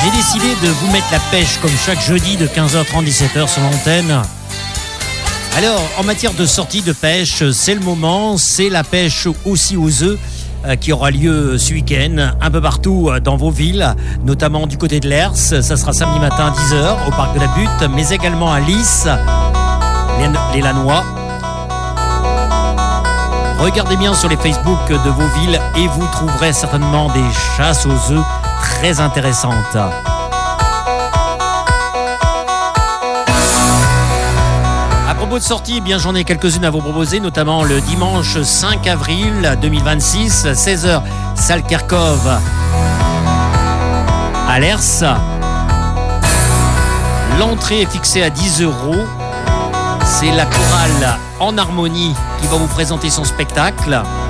J'ai décidé de vous mettre la pêche comme chaque jeudi de 15h30 17h sur l'antenne. Alors, en matière de sortie de pêche, c'est le moment, c'est la pêche aussi aux œufs qui aura lieu ce week-end, un peu partout dans vos villes, notamment du côté de l'Hers. Ça sera samedi matin à 10h au parc de la Butte, mais également à Lys, les Lannoy. Regardez bien sur les Facebook de vos villes et vous trouverez certainement des chasses aux œufs très intéressantes. À propos de sortie, eh bien j'en ai quelques-unes à vous proposer, notamment le dimanche 5 avril 2026, 16h, salle Kerkhove à l'Hers. L'entrée est fixée à 10 €. C'est la chorale En Harmonie qui va vous présenter son spectacle.